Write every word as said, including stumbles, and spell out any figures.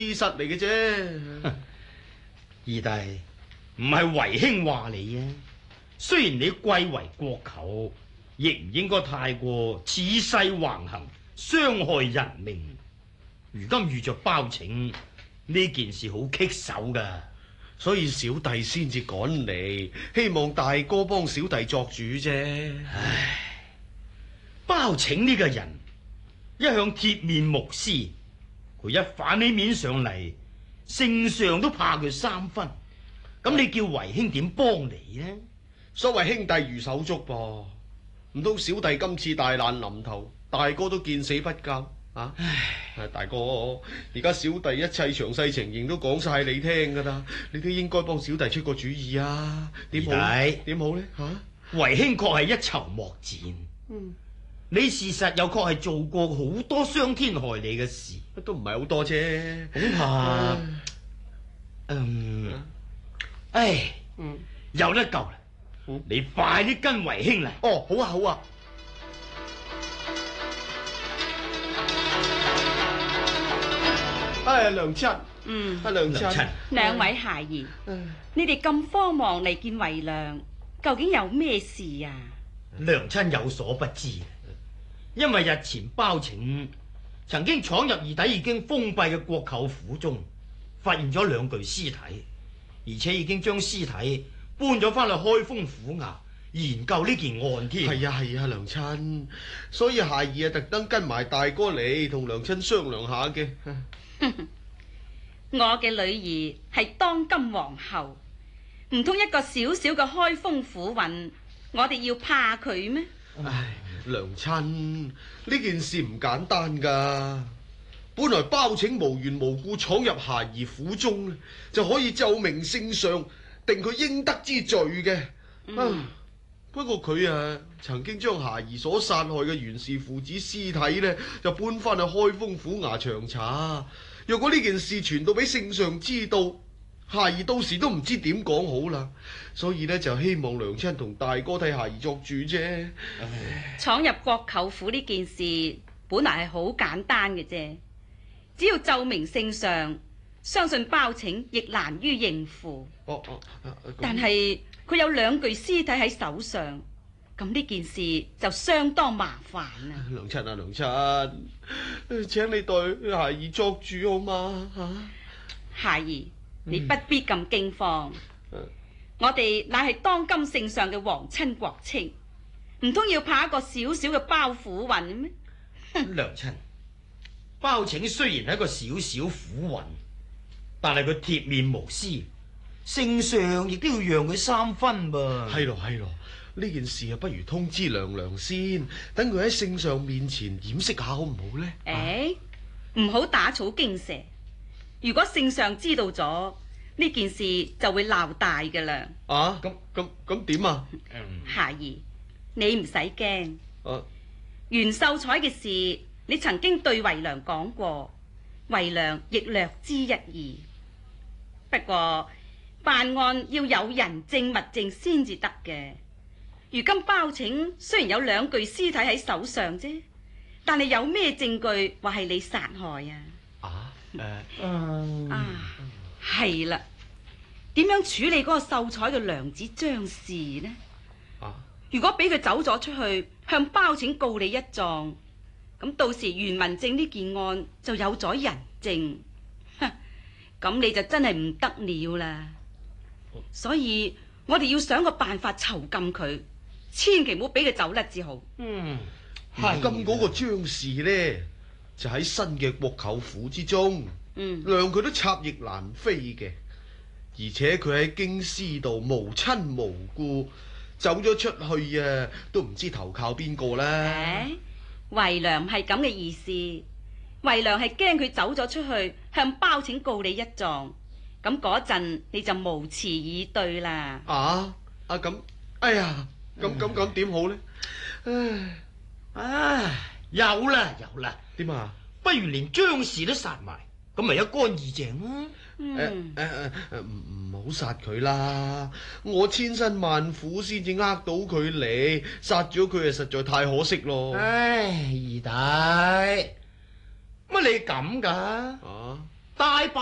實嚟嘅啫。 二弟，唔係遺兄話你啊。雖然你貴為國舅，亦唔應該太過恃勢橫行，傷害人命。如今遇着包拯呢件事好棘手噶， 所以小弟先至趕嚟，希望大哥幫小弟作主啫。 唉，包拯呢個人一向鐵面無私，佢一反起面上嚟，聖上都怕佢三分。咁你叫遺兄點幫你呢？ 所謂兄弟如手足噃，唔通小弟今次大難臨頭，大哥都見死不救啊？唉，大哥，而家小弟一切詳細情形都講晒你聽噶啦，你都應該幫小弟出個主意啊？點好？點好呢？吓、啊， 遺兄確係一籌莫展。 嗯， 你事實又確係做過好多傷天害理嘅事， 都唔係好多啫。 恐怕，嗯，唉， 嗯， 有得救啦。嗯、你快啲跟遺兄嚟。 哦，好啊，好啊。哎，娘親， 嗯， 阿娘親， 兩位孩兒，嗯、你哋咁慌忙嚟見遺娘，究竟有咩事啊？ 娘親有所不知，因為日前包拯曾經闖入二弟已經封閉嘅國舅府中，發現咗兩具屍體，而且已經將屍體搬咗翻去開封府衙研究呢件案添。 係啊係啊，娘親，所以孩兒啊特登跟埋大哥嚟同娘親商量下嘅。 我嘅女兒係當今皇后，唔通一個小小嘅開封府尹，我哋要怕佢咩？ 唉，娘親，呢件事唔簡單噶。本來包拯無緣無故闖入孩兒府中，就可以奏明聖上定佢應得之罪嘅。嗯、啊，不過佢啊曾經將孩兒所殺害嘅袁氏父子屍體呢，就搬翻去開封府衙長查。若果呢件事傳到俾聖上知道，孩兒到時都唔知點講好啦。所以呢，就希望娘親同大哥替孩兒作主啫。 闖入國舅府呢件事本來係好簡單嘅啫，只要奏明聖上，相信包拯亦難於應付。 哦哦，啊、 但係佢有兩具屍體喺手上，咁呢件事就相當麻煩啦。 娘親啊，娘親，請你對孩兒作主好嗎？吓、啊， 孩兒，你不必咁驚慌。嗯、我哋乃係當今聖上嘅皇親國戚，唔通要怕一個小小嘅包府尹咩？ 娘親，包拯雖然係一個小小府尹，但係佢鐵面無私，聖上亦都要讓佢三分噃。 係咯係咯，呢件事啊，不如通知娘娘先，等佢喺聖上面前掩飾下好唔好呢？ 誒、欸，唔好打草驚蛇。如果聖上知道咗呢件事，就會鬧大噶啦。 啊，咁咁咁點啊？ 孩兒，你唔使驚。 啊， 袁秀才嘅事，你曾經對遺娘講過，遺娘亦略知一二。不過辦案要有人證物證先至得嘅。如今包拯雖然有兩具屍體喺手上啫，但係有咩證據話係你殺害啊？ 啊，誒、呃， 嗯、啊，係啦，點樣處理嗰個秀才嘅娘子張氏呢？ 啊， 如果俾佢走咗出去，向包拯告你一狀，咁到時袁文正呢件案就有咗人證，咁你就真係唔得了啦。所以我哋要想個辦法囚禁佢，千祈唔好俾佢走甩至好。 嗯， 如今嗰個張氏呢，就喺新嘅國舅府之中，嗯，量佢都插翼難飛嘅，而且佢喺京師度無親無故走咗出去啊，都唔知投靠邊個啦。 誒，遺娘唔係咁嘅意思，遺娘係驚佢走咗出去向包拯告你一狀，咁嗰陣你就無辭以對啦。 啊啊咁，哎呀，咁咁咁點好呢？唉唉，有啦有啦， 點啊？ 不如連張氏都殺埋，咁咪一乾二淨啦。 誒誒誒，唔唔好殺佢啦！我千辛萬苦先至呃到佢嚟，殺咗佢啊，實在太可惜咯。 唉，二弟，乜你咁噶？啊， 大把。